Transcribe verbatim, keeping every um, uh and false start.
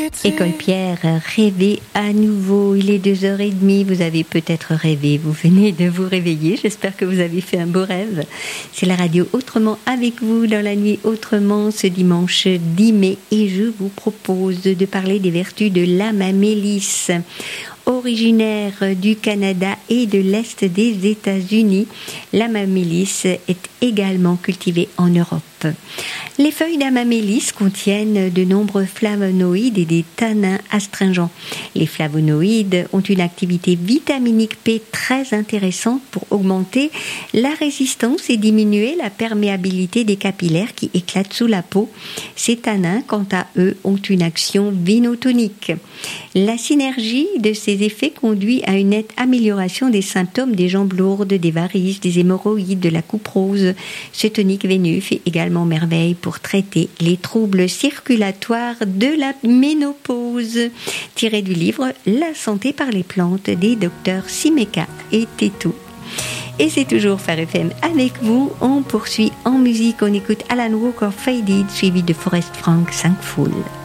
École Pierre, rêvez à nouveau. Il est deux heures trente, vous avez peut-être rêvé, vous venez de vous réveiller. J'espère que vous avez fait un beau rêve. C'est la radio Autrement avec vous dans la nuit Autrement ce dimanche dix mai et je vous propose de parler des vertus de l'amamélis. Originaire du Canada et de l'Est des États-Unis, l'amamélis est également cultivée en Europe. Les feuilles d'amamélis contiennent de nombreux flavonoïdes et des tanins astringents. Les flavonoïdes ont une activité vitaminique P très intéressante pour augmenter la résistance et diminuer la perméabilité des capillaires qui éclatent sous la peau. Ces tanins, quant à eux, ont une action vinotonique. La synergie de ces effets conduit à une nette amélioration des symptômes des jambes lourdes, des varices, des hémorroïdes, de la couperose. Ce tonique veineux fait également merveille pour traiter les troubles circulatoires de la ménopause. Tiré du livre La santé par les plantes des docteurs Simeka et Tétou. Et c'est toujours Phare F M avec vous. On poursuit en musique. On écoute Alan Walker Faded suivi de Forest Frank Thankful.